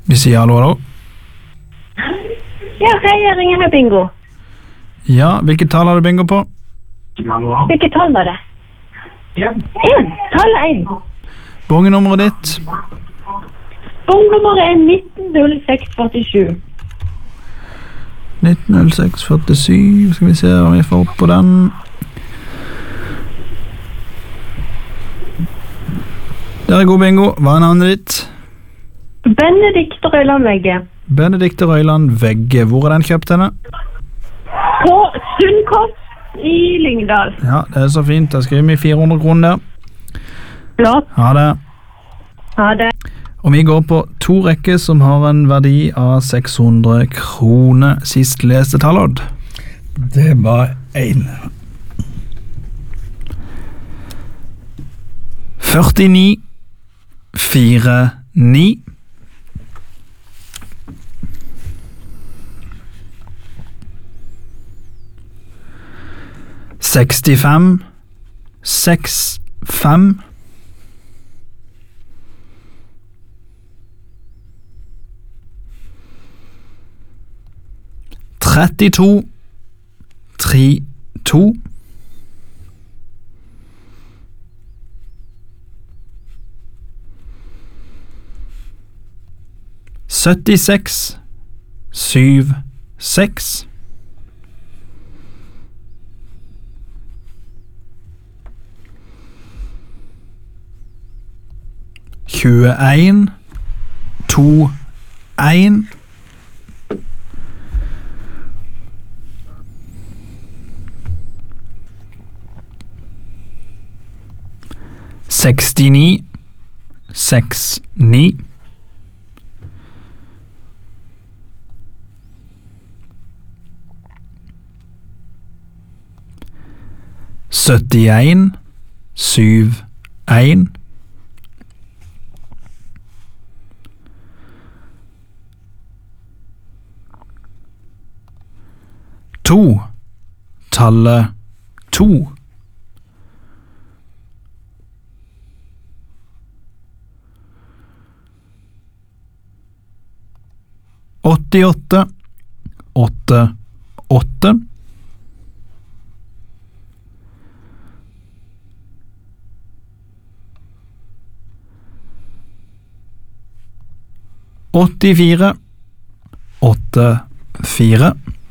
Vi sier hallo, hallo. Ja, hei, jeg ringer med bingo. Ja, hvilket tall har du bingo på? Hvilket tall var det? En, tallet 1. Bongenummeret ditt? Bongnummeret er 190647. 190647, skal vi se om vi får opp på den. Der er god bingo. Hva er navnet ditt? Benedikte Røyland Vegge. Benedikte Røyland Vegge. Hvor er den kjøpt henne? På Sundkost i Lyngdal. Ja, det er så fint. Da skriver vi 400 kroner der. Flott. Ha det. Ha det. Og vi går på 2 rekker som har en verdi av 600 kroner. Sist leste tallodd. Det var 1. 49 49 65 65 32 32 76 76 21 21 69 69 71 71 2 tallet 2 88 8 8 84 84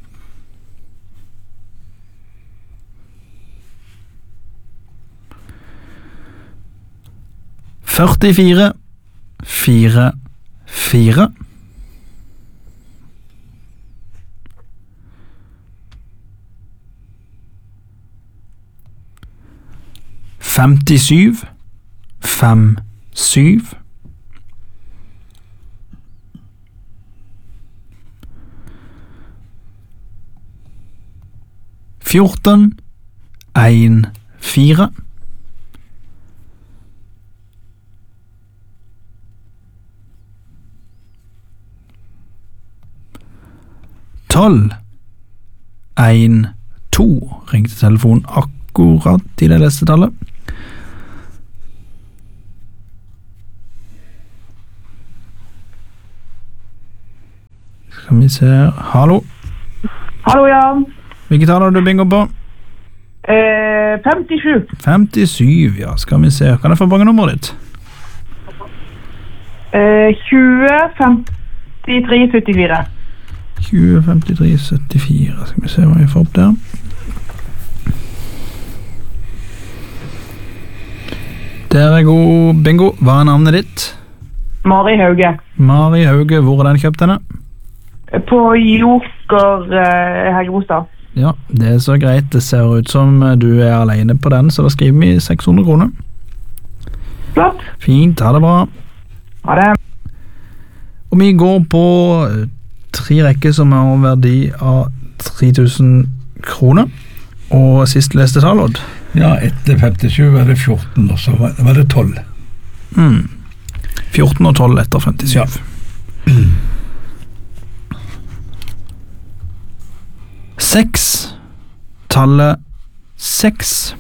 44 4 4 57 5 7 14 1 4 12 1 2 ringte telefonen akkurat i det neste tallet. Skal vi se her. Hallo. Hallo, Jan. Hvilket tall har du bingo på? 57. 57, ja. Skal vi se. Kan jeg få bangenummeret ditt? 20, 53, 74. 20, 53, 74. Skal vi se hva vi får opp der. Der er god bingo. Hva er navnet ditt? Mari Hauge. Mari Hauge. Hvor er den kjøpt henne? På Joker Heggebostad. Ja, det er så greit. Det ser ut som du er alene på den, så da skriver vi 600 kroner. Flott. Fint, ha det bra. Ha det. Og vi går på 3 rekker som har en verdi av 3000 kroner. Og sist leste tallodd. Ja, etter 57 var det 14, og så var det 12. 14 og 12 etter 57. Ja. Seks. Tallet 6.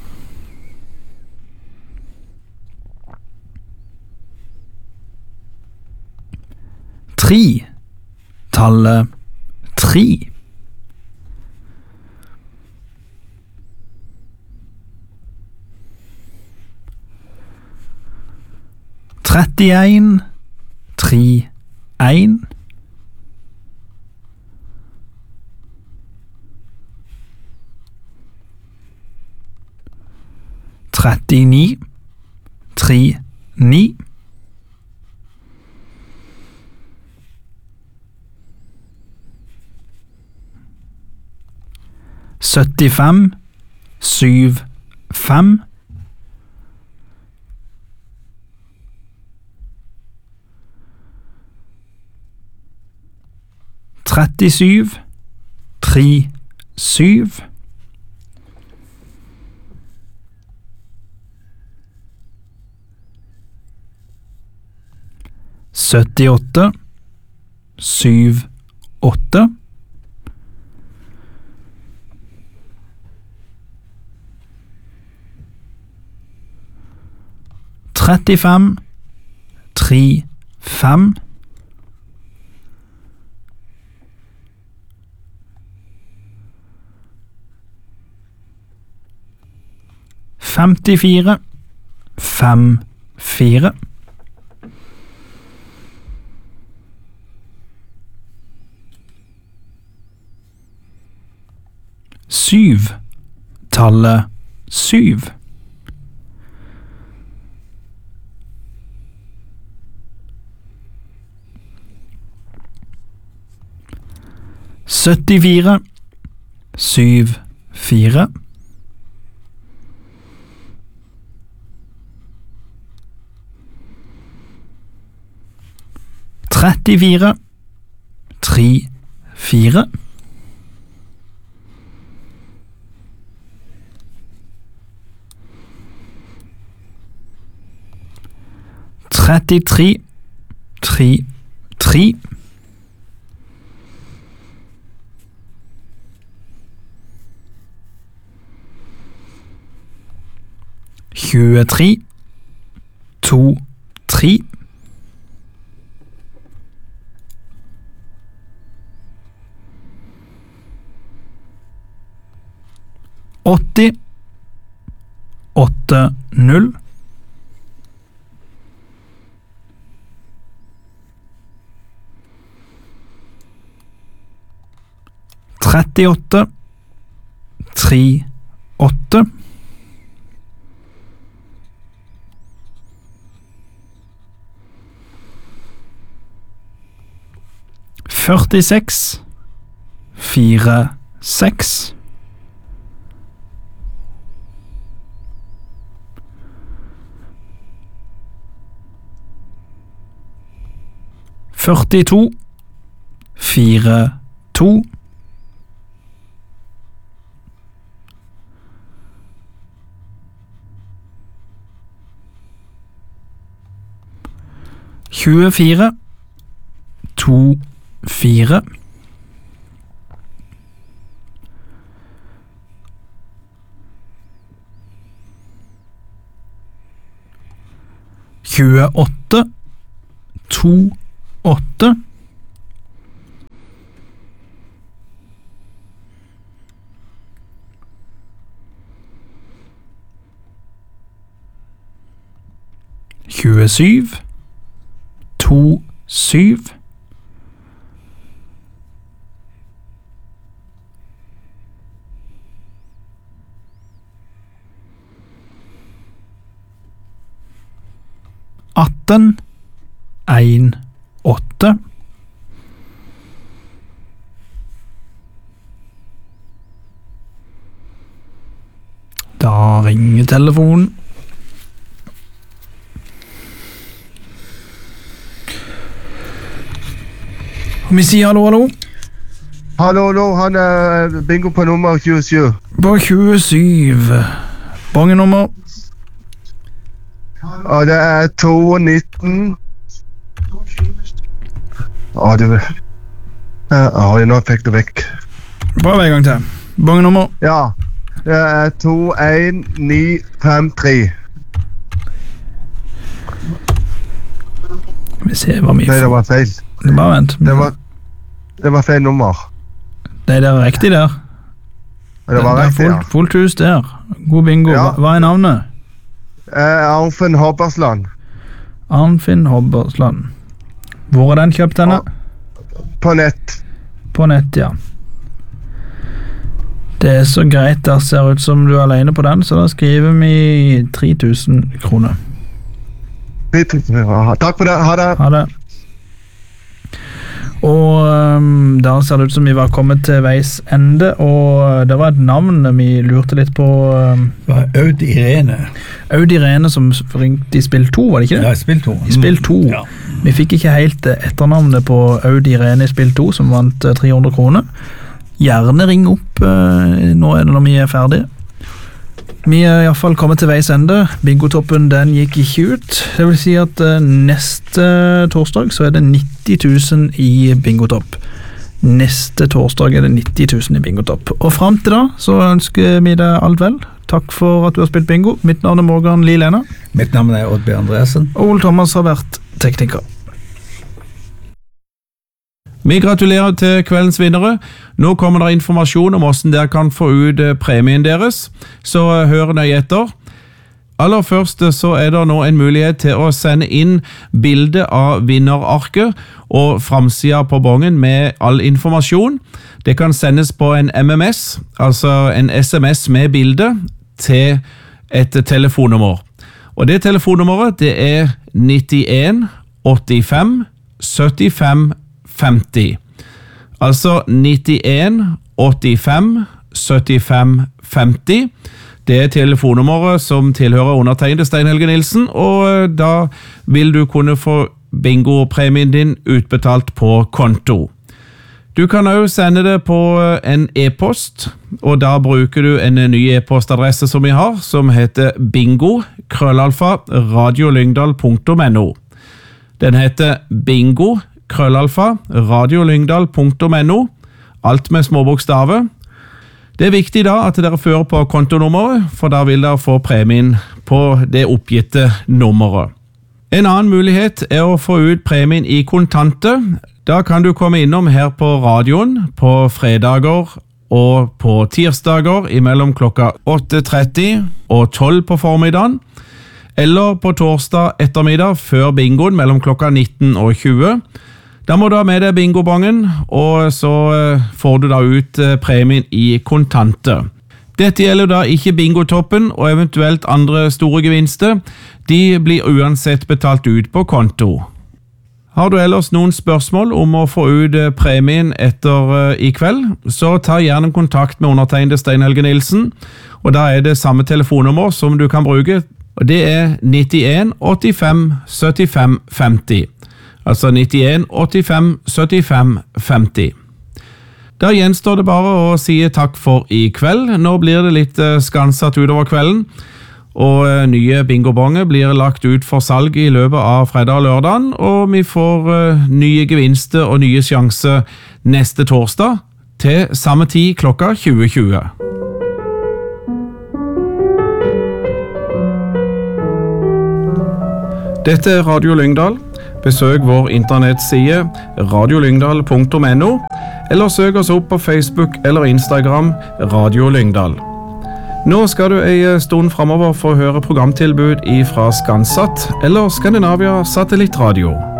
3. Tallet 3. Trettien, 3, 1. 39, 3, 9. 75, 7, 5. 37, 3, 7. 78, 7, 8. 35, 3, 5. 54, 5, 4. 7, tallet 7. 74, 7, 4. 34, 3, 4. 33, 3, 3. 23, 2, 3. 80, 8, 0. 38, 3, 8. 46, 4, 6. 42, 4, 2. 24, 2, 4. 28, 2, 8. 27, 2, 7. 18, 1, 8. 'Da ringer telefonen. Og vi sier hallo, hallo. Hallo, han er bingo på nummer 27. På 27. Bangenummer. Og det er 219. Nå fikk du vekk. Prøv en gang til. Bangenummer. Ja, det er 21953. vi se hva vi Nei, det får. var feil. Bare vent. Det var feil nummer. Nei, det er riktig der. Det var riktig, ja. Fullt hus der. God bingo. Ja. Hva er navnet? Arnfinn Hobbersland. Arnfinn Hobbersland. Hvor er den kjøpt henne? På nett. På nett, ja. Det er så greit, det ser ut som du er alene på den, så da skriver vi 3000 kroner. Takk for det, ha det. Ha det. Og da ser det ut som vi var kommet til veis ende, og det var et navn vi lurte litt på. Det var Aud Irene. Aud Irene som ringte i spill 2, var det ikke det? Ja, spill 2. I spill 2. Ja. Vi fikk ikke helt etternavnet på Aud Irene i spill 2, som vant 300 kroner. Gjerne ring opp nå er det når vi er ferdige. Vi er i hvert fall kommet til veis ende. Bingotoppen den gikk ikke ut. Det vil si at neste torsdag så er det 90 000 i bingotopp. Neste torsdag er det 90 000 i bingotopp. Og frem til da så ønsker vi deg alt vel. Takk for at du har spilt bingo. Mitt navn er Morgan Lielena. Mitt navn er Odd B. Andreasen. Og Ole Thomas har vært tekniker. Vi gratulerer til kveldens vinnere. Nå kommer det informasjon om hvordan dere kan få ut premien deres, så hør nøye etter. Aller først så er det nå en mulighet til å sende inn bilde av vinnerarket og framsida på bongen med all informasjon. Det kan sendes på en MMS, altså en SMS med bilde, til et telefonnummer. Og det telefonnummeret det er 91 85 75 50. Altså 91 85 75 50. Det er telefonnummeret som tilhører undertegnede Stein Helge Nilsen, og da vil du kunne få bingo-premien din utbetalt på konto. Du kan også sende det på en e-post, og da bruker du en ny e-postadresse som vi har, som heter bingo@radiolyngdal.no. Den heter bingo@radiolyngdal.no, alt med små bokstaver. Det er viktig da at dere fører på kontonummeret, for da vil dere få premien på det oppgitte nummeret. En annen mulighet er å få ut premien i kontanter. Da kan du komme innom her på radioen på fredager og på tirsdager imellom klokka 8:30 og 12 på formiddagen, eller på torsdag ettermiddag før bingoen mellom klokka 19 og 20. Da må du ha med deg bingobongen, og så får du da ut premien i kontanter. Dette gjelder da ikke bingotoppen og eventuelt andre store gevinster. De blir uansett betalt ut på konto. Har du ellers noen spørsmål om å få ut premien etter i kveld, så ta gjerne kontakt med undertegnede Stein Helge Nilsen, og da er det samme telefonnummer som du kan bruke, og det er 91 85 75 50. Altså 91 85 75 50. Da gjenstår det bare å si takk for i kveld. Nå blir det litt skansatt utover kvelden, og nye bingobonger blir lagt ut for salg i løpet av fredag og lørdagen, og vi får nye gevinster og nye sjanser neste torsdag til samme tid klokka 20:20. Dette er Radio Lyngdal. Besøk vår internettside radiolyngdal.no, eller søk oss opp på Facebook eller Instagram Radio Lyngdal. Nå skal du en stund fremover få høre programtilbud fra Skansat eller Skandinavia Satellittradio.